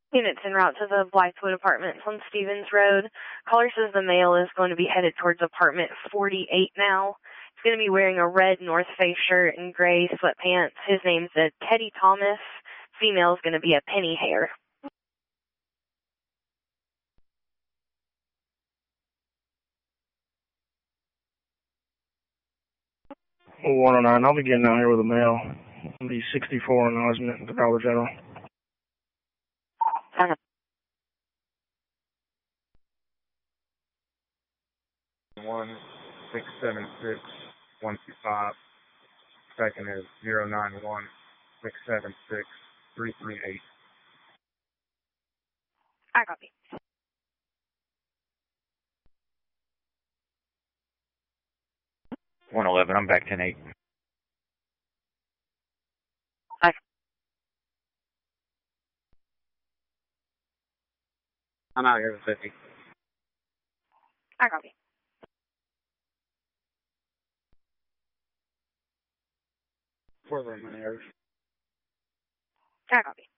Units en route to the Blythewood Apartments on Stevens Road. Caller says the male is going to be headed towards apartment 48 now. He's going to be wearing a red North Face shirt and gray sweatpants. His name's Teddy Thomas. Female's going to be a Penny Hare. 109, I'll be getting out here with a male. It'll be 64 in Osmond, the Dollar General. 1-676-125. Second is 091-676-338. I copy. $111, I'm back 10-8. I'm out here with 50. I copy. For the errors. I copy.